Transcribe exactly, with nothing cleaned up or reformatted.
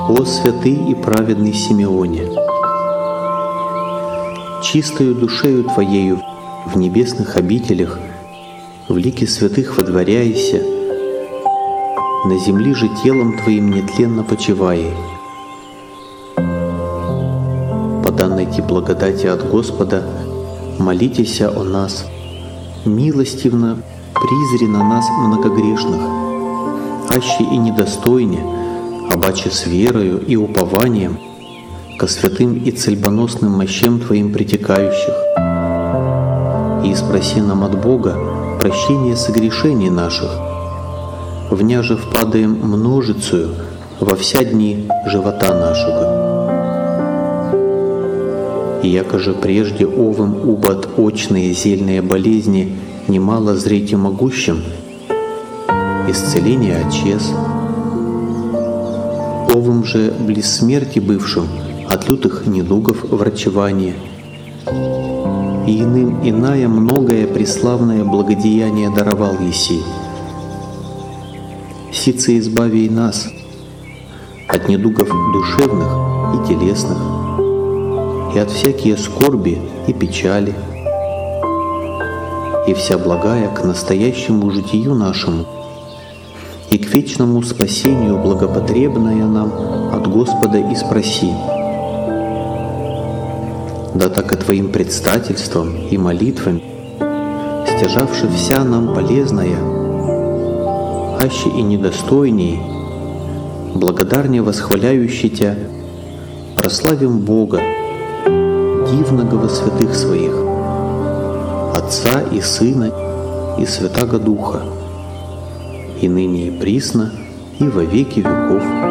О святый и праведный Симеоне, чистою душею Твоею в небесных обителях, в лике святых водворяйся, на земли же телом Твоим нетленно почивай. По данной Ти благодати от Господа молитеся о нас, милостивно призри на нас многогрешных, аще и недостойне, обаче с верою и упованием ко святым и цельбоносным мощам Твоим притекающих. И спроси нам от Бога прощение согрешений наших, вняже впадаем множицею во вся дни живота нашего. И яко же прежде овым убо очные зельные болезни немало зреть и могущим, исцеление отчез, овым же близ смерти бывшим от лютых недугов врачевание, и иным иная многое преславное благодеяние даровал еси. Сице избави и нас от недугов душевных и телесных, и от всякие скорби и печали, и вся благая к настоящему житию нашему, и к вечному спасению благопотребная нам от Господа и спроси. Да так и Твоим предстательством и молитвами, стяжавши вся нам полезная, аще и недостойней, благодарне восхваляющий Тя, прославим Бога, дивного во святых Своих, Отца и Сына и Святаго Духа, и ныне и присно, и во веки веков.